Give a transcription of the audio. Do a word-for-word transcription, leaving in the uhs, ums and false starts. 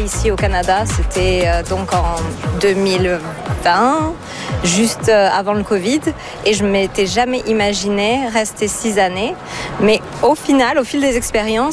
ici au Canada, c'était euh, donc en deux mille vingt, juste euh, avant le Covid, et je m'étais jamais imaginé rester six années. Mais au final, au fil des expériences,